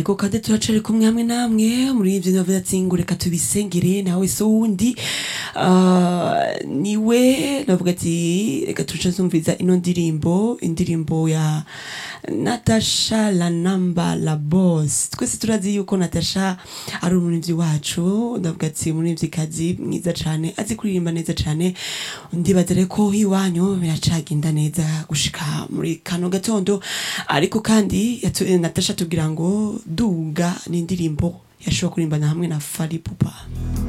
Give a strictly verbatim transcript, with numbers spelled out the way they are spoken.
Ego kade turacari kumwe hamwe namwe muri ivyo navuze ati ngo reka tubisengere nawe so wundi uh, niwe navuga ati reka tuce zumviza ino ndirimbo indirimbo ya Natasha la namba la boss. Twese turazi yuko Natasha ari umuririmbyi wacu, ndavuga ati umuririmbyikazi mwiza cane azi kuririmba neza cane, ndibazere ko iwanyu biracagenda neza gushika muri kano gatondo. Ariko kandi Natasha tubwira ngo duga n'indirimbo yashobora kurimbana hamwe na Fally Ipupa.